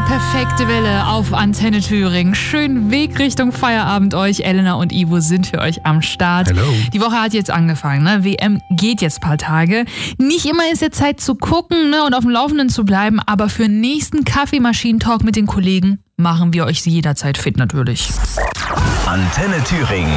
Perfekte Welle auf Antenne Thüringen. Schönen Weg Richtung Feierabend euch. Elena und Ivo sind für euch am Start. Hello. Die Woche hat jetzt angefangen. Ne? WM geht jetzt ein paar Tage. Nicht immer ist jetzt Zeit zu gucken, ne? Und auf dem Laufenden zu bleiben. Aber für den nächsten Kaffeemaschinen-Talk mit den Kollegen machen wir euch jederzeit fit natürlich. Antenne Thüringen.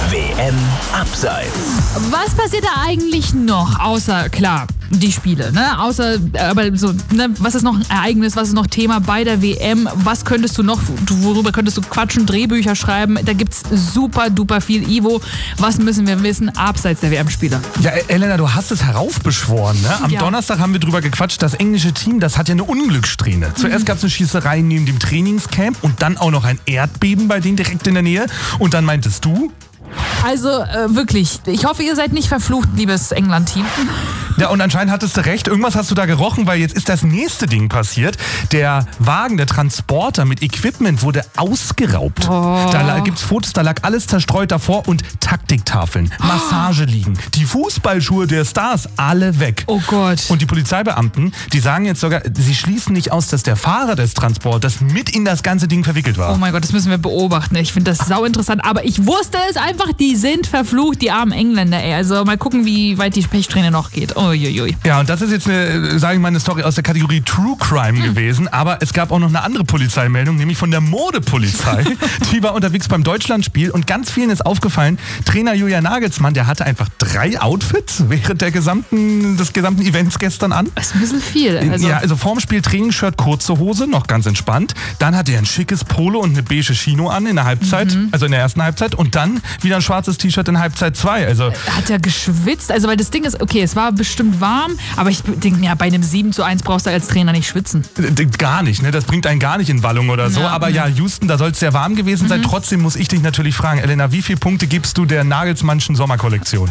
WM Abseits. Was passiert da eigentlich noch? Außer, klar, die Spiele, ne? Außer, aber so, ne? Was ist noch ein Ereignis? Was ist noch Thema bei der WM? Was könntest du noch, worüber könntest du quatschen, Drehbücher schreiben? Da gibt's super duper viel. Ivo, was müssen wir wissen abseits der WM-Spiele? Ja, Elena, du hast es heraufbeschworen, ne? Am Donnerstag haben wir drüber gequatscht, das englische Team, das hat ja eine Unglückssträhne. Zuerst gab es eine Schießerei neben dem Trainingscamp und dann auch noch ein Erdbeben bei denen direkt in der Nähe. Und dann meintest du? Also wirklich, ich hoffe, ihr seid nicht verflucht, liebes England-Team. Ja, und anscheinend hattest du recht. Irgendwas hast du da gerochen, weil jetzt ist das nächste Ding passiert. Der Wagen, der Transporter mit Equipment wurde ausgeraubt. Oh. Da gibt's Fotos, da lag alles zerstreut davor und Taktiktafeln, Massageliegen, die Fußballschuhe der Stars, alle weg. Oh Gott. Und die Polizeibeamten, die sagen jetzt sogar, sie schließen nicht aus, dass der Fahrer des Transporters mit in das ganze Ding verwickelt war. Oh mein Gott, das müssen wir beobachten. Ich finde das sau interessant. Aber ich wusste es einfach, die sind verflucht, die armen Engländer, ey. Also mal gucken, wie weit die Pechsträhne noch geht. Uiuiui. Ja, und das ist jetzt eine Story aus der Kategorie True Crime gewesen. Aber es gab auch noch eine andere Polizeimeldung, nämlich von der Modepolizei. Die war unterwegs beim Deutschlandspiel und ganz vielen ist aufgefallen, Trainer Julian Nagelsmann, der hatte einfach 3 Outfits während des gesamten Events gestern an. Das ist ein bisschen viel. Also vorm Spiel Trainingsshirt, kurze Hose, noch ganz entspannt. Dann hatte er ein schickes Polo und eine beige Chino an in der Halbzeit, also in der ersten Halbzeit. Und dann wieder ein schwarzes T-Shirt in Halbzeit 2. Also hat er geschwitzt? Also weil das Ding ist, okay, es war bestimmt warm, aber ich denke mir, bei einem 7:1 brauchst du als Trainer nicht schwitzen. Gar nicht, ne? Das bringt einen gar nicht in Wallung oder so. Aber ja, Houston, da soll es sehr warm gewesen sein. Trotzdem muss ich dich natürlich fragen, Elena, wie viele Punkte gibst du der Nagelsmannschen Sommerkollektion?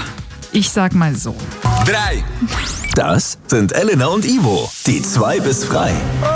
Ich sag mal so. 3. Das sind Elena und Ivo, die 2 bis frei.